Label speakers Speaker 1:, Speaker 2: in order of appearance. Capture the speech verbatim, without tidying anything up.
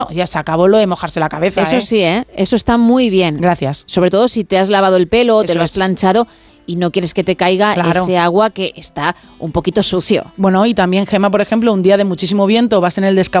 Speaker 1: ya se acabó lo de mojarse la cabeza.
Speaker 2: Eso
Speaker 1: ¿eh?
Speaker 2: sí, ¿eh? Eso está muy bien.
Speaker 1: Gracias.
Speaker 2: Sobre todo si te has lavado el pelo o te
Speaker 1: Eso
Speaker 2: lo has
Speaker 1: es.
Speaker 2: planchado y no quieres que te caiga
Speaker 1: Claro.
Speaker 2: ese agua que está un poquito sucio.
Speaker 1: Bueno, y también, Gemma, por ejemplo, un día de muchísimo viento, vas en el descapotable